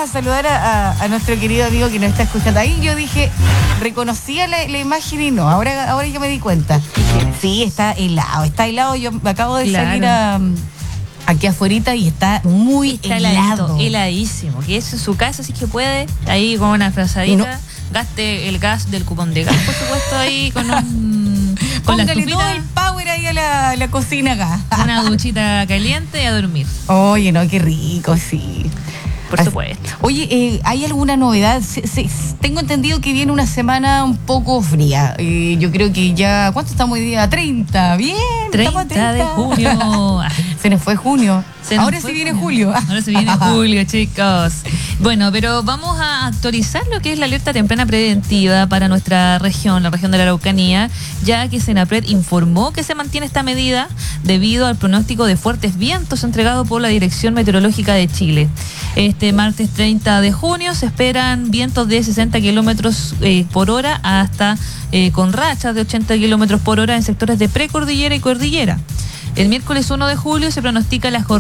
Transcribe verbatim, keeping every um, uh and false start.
saludar a, a, a nuestro querido amigo que nos está escuchando. Ahí yo dije, reconocía la, la imagen y no, ahora, ahora yo me di cuenta. Sí, está helado, está helado. Yo acabo de Claro. salir a, aquí afuera y está muy Está helado. heladito, heladísimo. Que es en su casa, así que puede, ahí con una frazadita, No. gaste el gas del cupón de gas, por supuesto, ahí con un... con la Póngale todo el estufita, power ahí a la, la cocina acá. una duchita caliente y a dormir, Oye, no, qué rico, sí. por Así- supuesto. Oye, eh, ¿hay alguna novedad? Se- se- tengo entendido que viene una semana un poco fría. Eh, yo creo que ya... ¿Cuánto estamos hoy día? treinta. Bien, estamos a treinta de treinta. junio. Se nos fue junio. Se nos Ahora fue sí viene junio. julio. Ahora se viene julio, chicos. Bueno, pero vamos a actualizar lo que es la alerta temprana preventiva para nuestra región, la región de la Araucanía, ya que Senapred informó que se mantiene esta medida debido al pronóstico de fuertes vientos entregado por la Dirección Meteorológica de Chile. Este martes treinta de junio se esperan vientos de sesenta kilómetros eh, por hora hasta eh, con rachas de ochenta kilómetros por hora en sectores de precordillera y cordillera. El miércoles uno de julio se pronostica la jornada